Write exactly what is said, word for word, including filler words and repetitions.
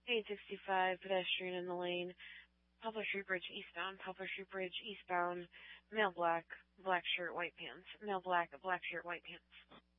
eight sixty-five, pedestrian in the lane. Poplar Street Bridge eastbound, Poplar Street Bridge eastbound, male black, black shirt, white pants. Male black, black shirt, white pants.